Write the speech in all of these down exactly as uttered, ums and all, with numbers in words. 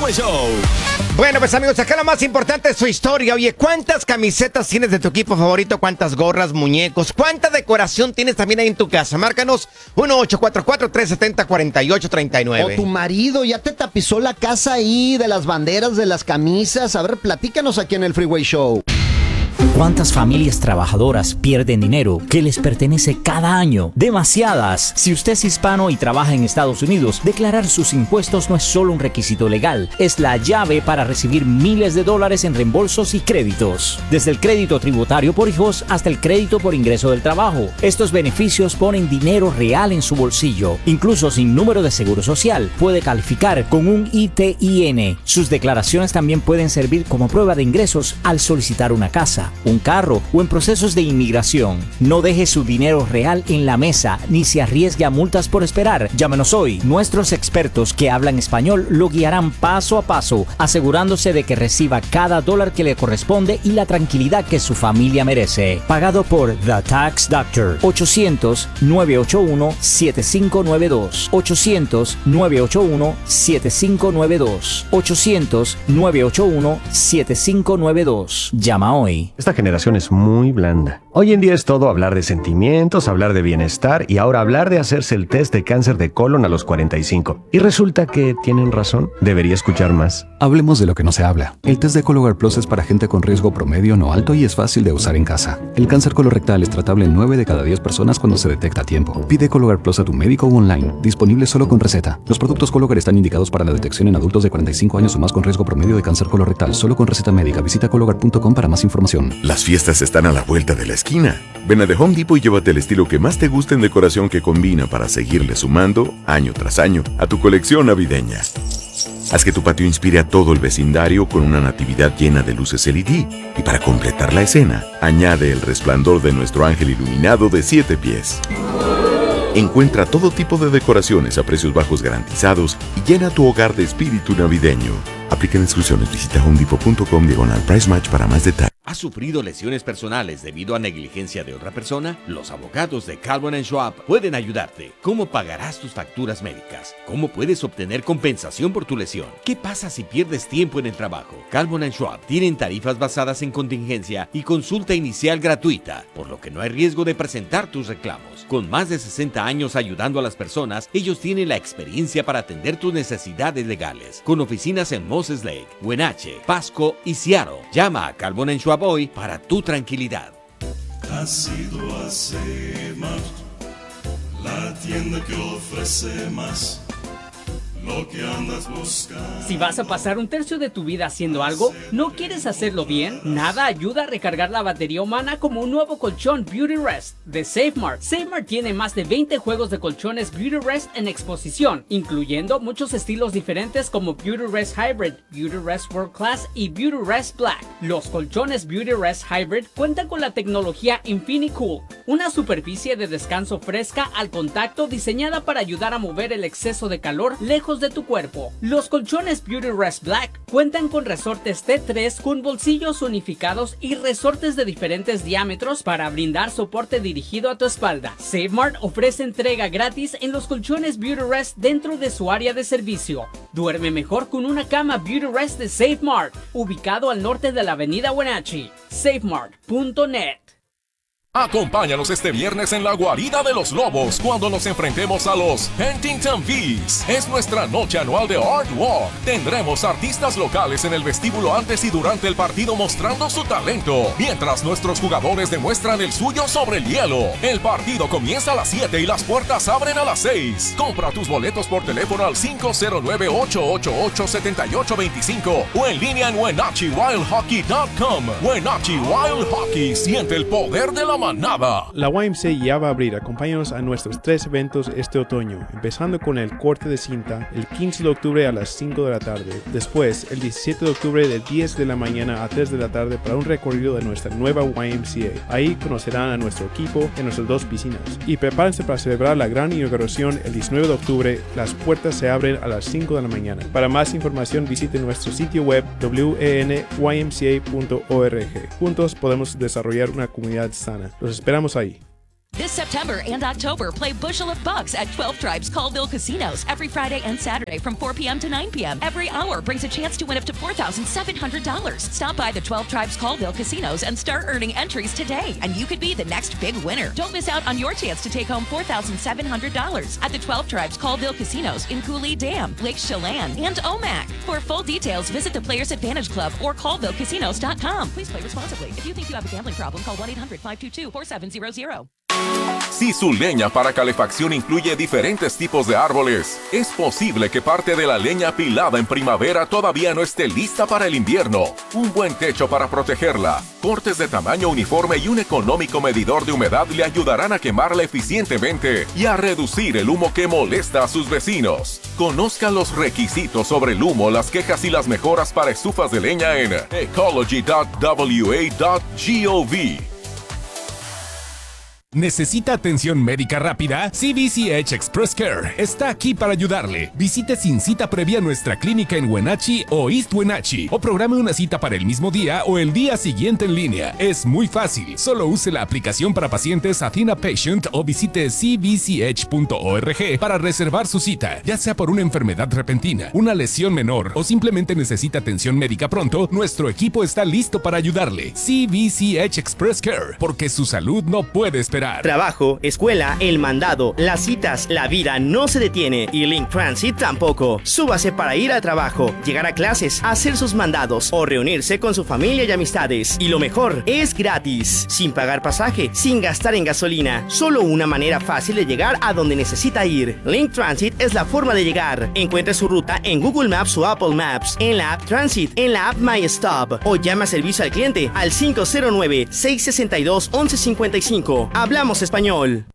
Freeway Show. Bueno, pues amigos, acá lo más importante es su historia. Oye, ¿cuántas camisetas tienes de tu equipo favorito? ¿Cuántas gorras, muñecos? ¿Cuánta decoración tienes también ahí en tu casa? Márcanos uno ocho cuatro cuatro, tres siete cero, cuatro ocho tres nueve. O tu marido ya te tapizó la casa ahí de las banderas, de las camisas. A ver, platícanos aquí en el Freeway Show. ¿Cuántas familias trabajadoras pierden dinero que les pertenece cada año? Demasiadas. Si usted es hispano y trabaja en Estados Unidos, declarar sus impuestos no es solo un requisito legal, es la llave para recibir miles de dólares en reembolsos y créditos. Desde el crédito tributario por hijos hasta el crédito por ingreso del trabajo. Estos beneficios ponen dinero real en su bolsillo. Incluso sin número de seguro social, puede calificar con un I T I N. Sus declaraciones también pueden servir como prueba de ingresos al solicitar una casa, un carro o en procesos de inmigración. No deje su dinero real en la mesa ni se arriesgue a multas por esperar. Llámenos hoy. Nuestros expertos que hablan español lo guiarán paso a paso, asegurándose de que reciba cada dólar que le corresponde y la tranquilidad que su familia merece. Pagado por The Tax Doctor. ochocientos, nueve ocho uno, siete cinco nueve dos. ochocientos, nueve ocho uno, siete cinco nueve dos. ochocientos, nueve ocho uno, siete cinco nueve dos. Llama hoy. Esta generación es muy blanda. Hoy en día es todo hablar de sentimientos, hablar de bienestar y ahora hablar de hacerse el test de cáncer de colon a los cuarenta y cinco. Y resulta que tienen razón. Debería escuchar más. Hablemos de lo que no se habla. El test de Cologuard Plus es para gente con riesgo promedio no alto y es fácil de usar en casa. El cáncer colorectal es tratable en nueve de cada diez personas cuando se detecta a tiempo. Pide Cologuard Plus a tu médico o online. Disponible solo con receta. Los productos Cologuard están indicados para la detección en adultos de cuarenta y cinco años o más con riesgo promedio de cáncer colorectal. Solo con receta médica. Visita cologuard punto com para más información. Las fiestas están a la vuelta de la esquina. Ven a The Home Depot y llévate el estilo que más te guste en decoración que combina para seguirle sumando, año tras año, a tu colección navideña. Haz que tu patio inspire a todo el vecindario con una natividad llena de luces L E D. Y para completar la escena, añade el resplandor de nuestro ángel iluminado de siete pies. Encuentra todo tipo de decoraciones a precios bajos garantizados y llena tu hogar de espíritu navideño. Aplican exclusiones. Visita home depot punto com diagonal price match para más detalles. ¿Has sufrido lesiones personales debido a negligencia de otra persona? Los abogados de Calvin and Schwab pueden ayudarte. ¿Cómo pagarás tus facturas médicas? ¿Cómo puedes obtener compensación por tu lesión? ¿Qué pasa si pierdes tiempo en el trabajo? Calvin and Schwab tienen tarifas basadas en contingencia y consulta inicial gratuita, por lo que no hay riesgo de presentar tus reclamos. Con más de sesenta años ayudando a las personas, ellos tienen la experiencia para atender tus necesidades legales. Con oficinas en Moses Lake, Wenatchee, Pasco y Seattle. Llama a Calvin and Schwab hoy para tu tranquilidad. Ha sido a Save-Mart, la tienda que ofrece más. Lo que andas buscando. Si vas a pasar un tercio de tu vida haciendo algo, ¿no quieres hacerlo bien? Nada ayuda a recargar la batería humana como un nuevo colchón Beauty Rest de SafeMart. SafeMart tiene más de veinte juegos de colchones Beauty Rest en exposición, incluyendo muchos estilos diferentes como Beauty Rest Hybrid, Beauty Rest World Class y Beauty Rest Black. Los colchones Beauty Rest Hybrid cuentan con la tecnología InfiniCool, una superficie de descanso fresca al contacto diseñada para ayudar a mover el exceso de calor lejos de tu cuerpo. Los colchones Beauty Rest Black cuentan con resortes T tres con bolsillos unificados y resortes de diferentes diámetros para brindar soporte dirigido a tu espalda. SafeMart ofrece entrega gratis en los colchones Beauty Rest dentro de su área de servicio. Duerme mejor con una cama Beauty Rest de SafeMart, ubicado al norte de la avenida Wenatchee. safemart punto net. Acompáñanos este viernes en la Guarida de los Lobos cuando nos enfrentemos a los Huntington Bees. Es nuestra noche anual de Art Walk. Tendremos artistas locales en el vestíbulo antes y durante el partido mostrando su talento, mientras nuestros jugadores demuestran el suyo sobre el hielo. El partido comienza a las siete y las puertas abren a las seis. Compra tus boletos por teléfono al cinco cero nueve, ocho ocho ocho, siete ocho dos cinco o en línea en wenatchee wild hockey punto com. Wenatchee Wild Hockey, siente el poder de la manada. La Y M C A ya va a abrir. Acompáñanos a nuestros tres eventos este otoño, empezando con el corte de cinta el quince de octubre a las cinco de la tarde. Después, el diecisiete de octubre de diez de la mañana a tres de la tarde para un recorrido de nuestra nueva Y M C A. Ahí conocerán a nuestro equipo en nuestras dos piscinas. Y prepárense para celebrar la gran inauguración el diecinueve de octubre. Las puertas se abren a las cinco de la mañana. Para más información visite nuestro sitio web w e n y m c a punto org. Juntos podemos desarrollar una comunidad sana. Los esperamos ahí. This September and October, play Bushel of Bucks at twelve Tribes Colville Casinos every Friday and Saturday from four p.m. to nine p.m. Every hour brings a chance to win up to four thousand seven hundred dollars. Stop by the twelve Tribes Colville Casinos and start earning entries today, and you could be the next big winner. Don't miss out on your chance to take home four thousand seven hundred dollars at the twelve Tribes Colville Casinos in Cooley Dam, Lake Chelan, and Omak. For full details, visit the Players Advantage Club or colville casinos dot com. Please play responsibly. If you think you have a gambling problem, call one eight hundred five two two four seven zero zero. Si su leña para calefacción incluye diferentes tipos de árboles, es posible que parte de la leña pilada en primavera todavía no esté lista para el invierno. Un buen techo para protegerla, cortes de tamaño uniforme y un económico medidor de humedad le ayudarán a quemarla eficientemente y a reducir el humo que molesta a sus vecinos. Conozca los requisitos sobre el humo, las quejas y las mejoras para estufas de leña en ecology punto w a punto gov. ¿Necesita atención médica rápida? C B C H Express Care está aquí para ayudarle. Visite sin cita previa nuestra clínica en Wenatchee o East Wenatchee o programe una cita para el mismo día o el día siguiente en línea. Es muy fácil. Solo use la aplicación para pacientes Athena Patient o visite c b c h punto org para reservar su cita. Ya sea por una enfermedad repentina, una lesión menor o simplemente necesita atención médica pronto, nuestro equipo está listo para ayudarle. C B C H Express Care, porque su salud no puede esperar. Trabajo, escuela, el mandado, las citas, la vida no se detiene y Link Transit tampoco. Súbase para ir al trabajo, llegar a clases, hacer sus mandados o reunirse con su familia y amistades. Y lo mejor, es gratis, sin pagar pasaje, sin gastar en gasolina. Solo una manera fácil de llegar a donde necesita ir. Link Transit es la forma de llegar. Encuentre su ruta en Google Maps o Apple Maps, en la app Transit, en la app My Stop o llama a servicio al cliente al cinco cero nueve, seis seis dos, once cincuenta y cinco. Hablamos español.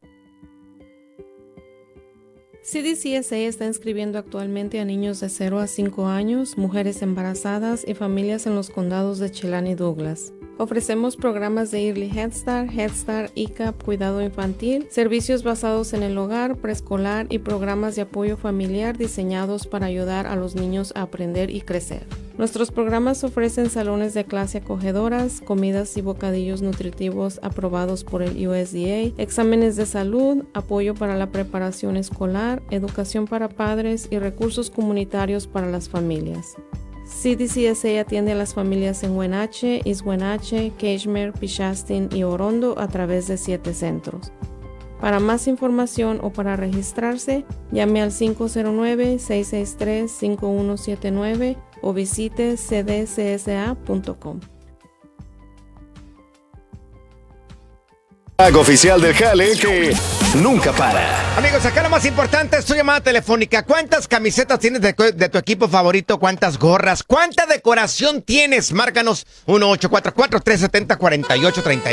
C D C S A está inscribiendo actualmente a niños de cero a cinco años, mujeres embarazadas y familias en los condados de Chelan y Douglas. Ofrecemos programas de Early Head Start, Head Start, I C A P, cuidado infantil, servicios basados en el hogar, preescolar y programas de apoyo familiar diseñados para ayudar a los niños a aprender y crecer. Nuestros programas ofrecen salones de clase acogedoras, comidas y bocadillos nutritivos aprobados por el U S D A, exámenes de salud, apoyo para la preparación escolar, educación para padres y recursos comunitarios para las familias. C D C S A atiende a las familias en Wenatchee, East Wenatchee, Cashmere, Pichastin y Orondo a través de siete centros. Para más información o para registrarse, llame al cinco cero nueve, seis seis tres, cinco uno siete nueve o visite c d c s a punto com. Oficial del Jale que nunca para. Amigos, acá lo más importante es tu llamada telefónica. ¿Cuántas camisetas tienes de, de tu equipo favorito? ¿Cuántas gorras? ¿Cuánta decoración tienes? Márcanos uno ocho cuatro cuatro, tres siete cero, cuatro ocho tres nueve.